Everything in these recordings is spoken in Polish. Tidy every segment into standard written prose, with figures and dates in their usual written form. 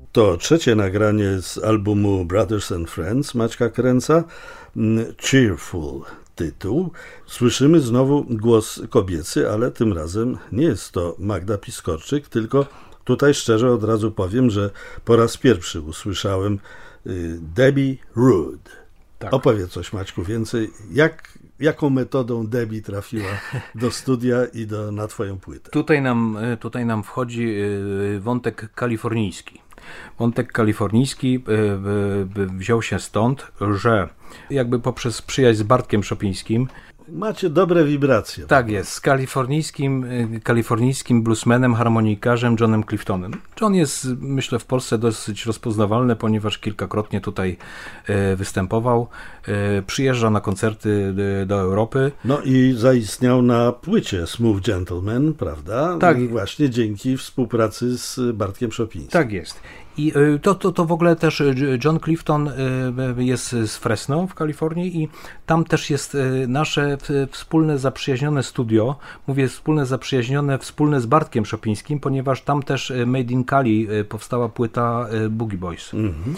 To trzecie nagranie z albumu Brothers and Friends Maćka Kręca, Cheerful tytuł. Słyszymy znowu głos kobiecy, ale tym razem nie jest to Magda Piskorczyk, tylko tutaj szczerze od razu powiem, że po raz pierwszy usłyszałem Debbie Rood. Tak. Opowiedz coś, Maćku, więcej. Jaką metodą Debbie trafiła do studia i na twoją płytę? Tutaj nam wchodzi wątek kalifornijski. Wątek kalifornijski wziął się stąd, że jakby poprzez przyjaźń z Bartkiem Szopińskim macie dobre wibracje. Tak jest, z kalifornijskim bluesmanem, harmonikarzem Johnem Cliftonem. John jest, myślę, w Polsce dosyć rozpoznawalny, ponieważ kilkakrotnie tutaj występował. Przyjeżdża na koncerty do Europy. No i zaistniał na płycie Smooth Gentleman, prawda? Tak. Właśnie dzięki współpracy z Bartkiem Szopińskim. Tak jest. I to w ogóle też John Clifton jest z Fresno w Kalifornii i tam też jest nasze wspólne zaprzyjaźnione studio. Mówię wspólne z Bartkiem Szopińskim, ponieważ tam też Made in Cali powstała płyta Boogie Boys. Mm-hmm.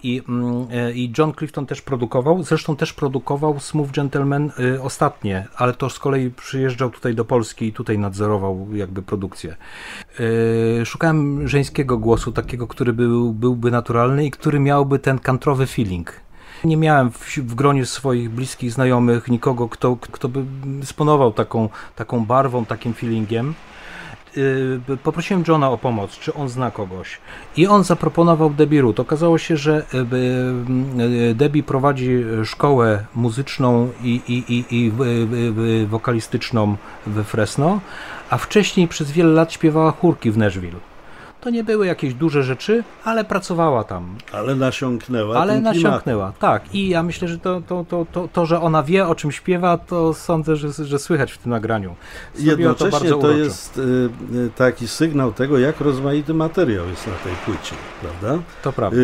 I John Clifton też produkował, zresztą też produkował Smooth Gentleman ostatnie, ale to z kolei przyjeżdżał tutaj do Polski i tutaj nadzorował jakby produkcję. Szukałem żeńskiego głosu, takiego, który byłby naturalny i który miałby ten kantrowy feeling. Nie miałem w gronie swoich bliskich znajomych nikogo, kto by dysponował taką barwą, takim feelingiem. Poprosiłem Johna o pomoc, czy on zna kogoś. I on zaproponował Debbie Rood. Okazało się, że Debbie prowadzi szkołę muzyczną i wokalistyczną we Fresno, a wcześniej przez wiele lat śpiewała chórki w Nashville. To nie były jakieś duże rzeczy, ale pracowała tam. Ale nasiąknęła. Tak. I ja myślę, że to, że ona wie, o czym śpiewa, to sądzę, że słychać w tym nagraniu. Jednocześnie to jest taki sygnał tego, jak rozmaity materiał jest na tej płycie, prawda? To prawda.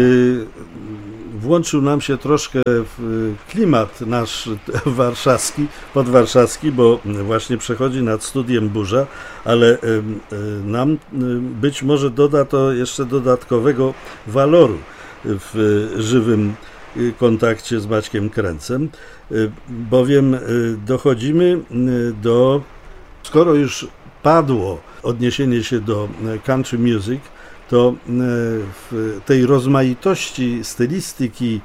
Włączył nam się troszkę w klimat nasz podwarszawski, bo właśnie przechodzi nad studiem burza, ale nam być może doda to jeszcze dodatkowego waloru w żywym kontakcie z Maćkiem Kręcem, bowiem dochodzimy skoro już padło odniesienie się do country music, to w tej rozmaitości stylistyki,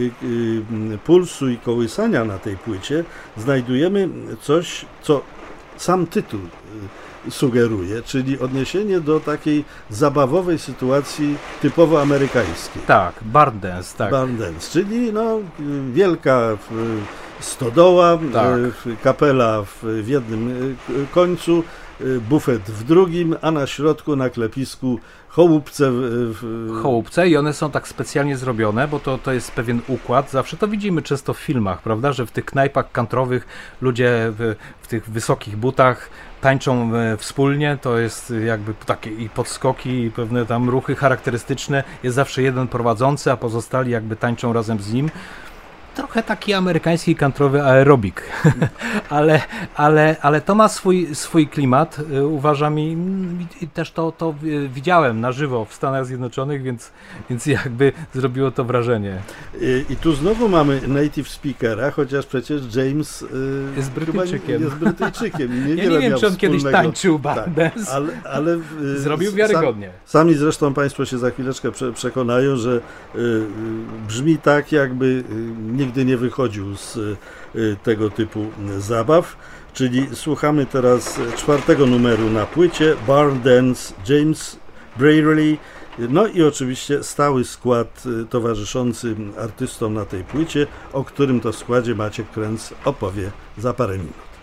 pulsu i kołysania na tej płycie znajdujemy coś, co sam tytuł sugeruje, czyli odniesienie do takiej zabawowej sytuacji typowo amerykańskiej. Tak, barn dance, tak. Barn dance, czyli wielka stodoła, tak. Kapela w jednym końcu, bufet w drugim, a na środku, na klepisku chołupce. Chołupce i one są tak specjalnie zrobione, bo to jest pewien układ. Zawsze to widzimy często w filmach, prawda, że w tych knajpach countrywych ludzie w tych wysokich butach tańczą wspólnie, to jest jakby takie i podskoki, i pewne tam ruchy charakterystyczne. Jest zawsze jeden prowadzący, a pozostali jakby tańczą razem z nim. Trochę taki amerykański countrywy aerobik, ale to ma swój klimat, uważam, i też to widziałem na żywo w Stanach Zjednoczonych, więc jakby zrobiło to wrażenie. I tu znowu mamy native speakera, chociaż przecież James jest Brytyjczykiem. Ja nie wiem, czy on kiedyś tańczył barn dance, ale zrobił wiarygodnie. Sami zresztą Państwo się za chwileczkę przekonają, że brzmi tak, jakby nigdy nie wychodził z tego typu zabaw, czyli słuchamy teraz 4. numeru na płycie, Barn Dance, James Brierley, no i oczywiście stały skład towarzyszący artystom na tej płycie, o którym to składzie Maciek Kręc opowie za parę minut.